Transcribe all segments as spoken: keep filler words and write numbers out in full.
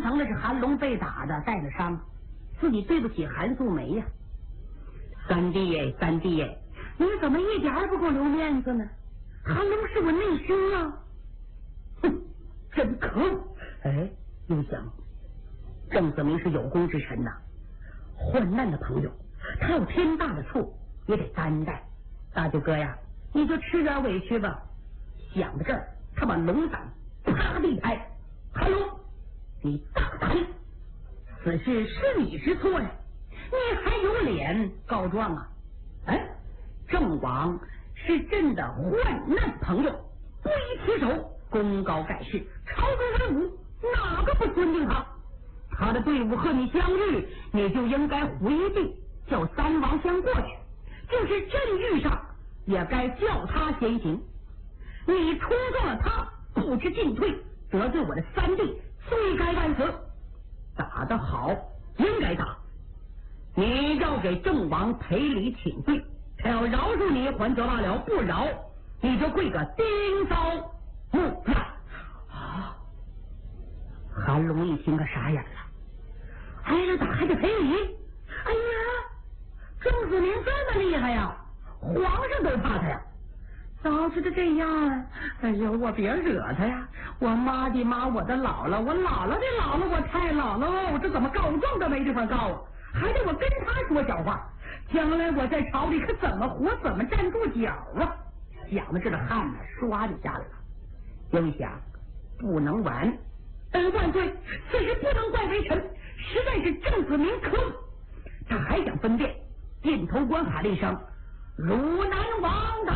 成的是韩龙被打的带了伤，自己对不起韩素梅呀、啊。三弟耶，三弟耶，你怎么一点不给我留面子呢？韩龙是我内兄啊！哼，真可恶！哎，又想，郑子明是有功之臣呐、啊，患难的朋友，他有天大的错也得担待。大舅哥呀，你就吃点委屈吧。想到这儿，他把龙胆啪的一拍，韩龙，你大胆！此事是你之错呀，你还有脸告状啊？哎，郑王是朕的患难朋友，不依其手，功高盖世，朝中文武哪个不尊敬他？他的队伍和你相遇，你就应该回避，叫三王相过去。就是朕遇上，也该叫他先行。你冲撞了他，不知进退，得罪我的三弟，罪该万死。打得好，应该打。你要给郑王赔礼请罪，他要饶恕你，还则罢了；不饶，你就跪个钉遭木烂。啊！韩龙一听个傻眼了，挨着打还得赔礼？哎呀，郑子明这么厉害呀，皇上都怕他呀！早知道这样，哎呦，我别惹他呀！我妈的妈，我的姥姥，我姥姥的姥姥，我太姥姥，我这怎么告状都没地方告啊？还得我跟他说小话，将来我在朝里可怎么活，怎么站住脚啊？想到这个汗呢，唰就下来了。又一想，不能晚，恩万岁，此事不能怪微臣，实在是郑子明可恶。他还想分辨，箭头官喊了一声：“汝南王到！”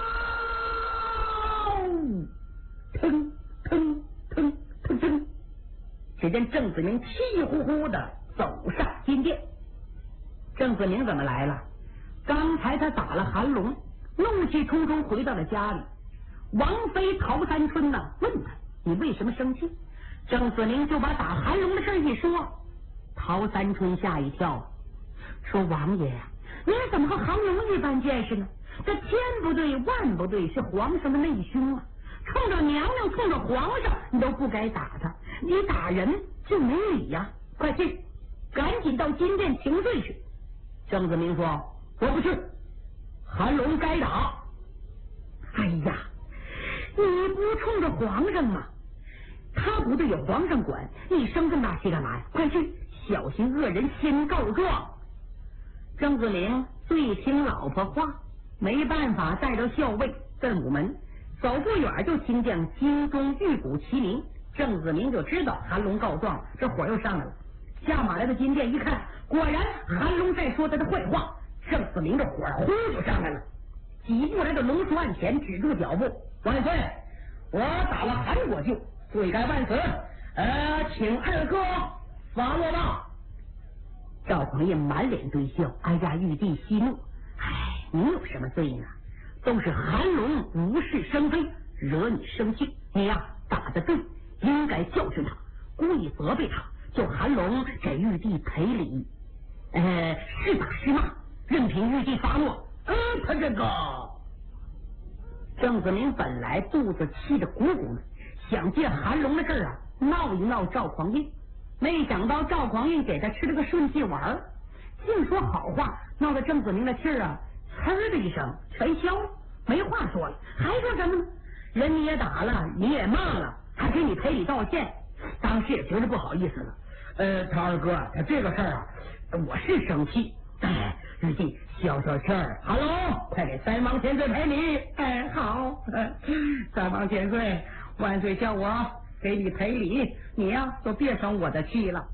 腾腾腾腾腾，只见郑子明气呼呼的走上金殿。郑子明怎么来了？刚才他打了韩龙，怒气冲冲回到了家里。王妃陶三春呢问他：“你为什么生气？”郑子明就把打韩龙的事一说。陶三春吓一跳，说：“王爷呀，你怎么和韩龙一般见识呢？这千不对万不对，是皇上的内兄啊！冲着娘娘，冲着皇上，你都不该打他，你打人就没理呀！快去，赶紧到金殿请罪去。”郑子明说：“我不去，韩龙该打。”哎呀，你不冲着皇上吗？他不对，有皇上管，你生这么大气干嘛呀？快去，小心恶人先告状。郑子明最听老婆话，没办法，带着校尉在午门。走不远就听见京中玉鼓齐鸣，郑子明就知道韩龙告状，这火又上来了。下马来到金殿一看，果然韩龙在说他的坏话。郑子明的火呼就上来了，几步来到龙书案前，止住脚步：“万岁，我打了韩国舅，罪该万死，呃，请二哥发落吧。”赵匡胤满脸堆笑：“哎呀，玉帝息怒，哎，你有什么罪呢？都是韩龙无事生非，惹你生气，你呀打得对，应该教训他，故意责备他，叫韩龙给玉帝赔礼，呃，是打是骂，任凭玉帝发落。”嗯，他这个郑子明本来肚子气得鼓鼓的，想借韩龙的事儿啊闹一闹赵匡胤，没想到赵匡胤给他吃了个顺气丸，净说好话，闹得郑子明的气儿啊呲的一声全消了，没话说了，还说什么呢？人你也打了，你也骂了，还给你赔礼道歉，当时也觉得不好意思了。呃，他二哥，他这个事儿啊，我是生气。哎，玉帝消消气儿，哈喽，快给三王千岁赔礼。哎，好，三王千岁，万岁叫我给你赔礼，你呀就别生我的气了。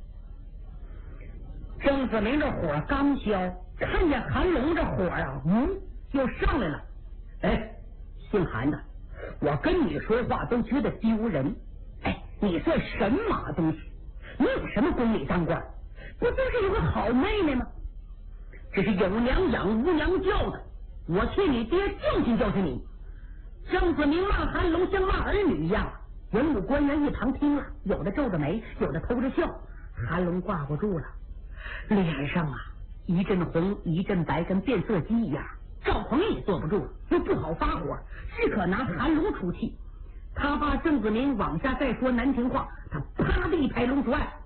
郑子明这火刚消，看见韩龙这火啊，嗯，又上来了。哎，姓韩的，我跟你说话都觉得丢人。哎，你算神马东西？你有什么宫里当官？不就是有个好妹妹吗？这是有娘养无娘教的，我替你爹教训教训你。郑子明骂韩龙像骂儿女一样，文武官员一旁听了，有的皱着眉，有的偷着笑。韩龙挂不住了，脸上啊一阵红一阵白，跟变色机一样。赵匡胤也坐不住了，又不好发火，只可拿韩龙出气。他怕郑子明往下再说难听话，他啪的一拍龙书案，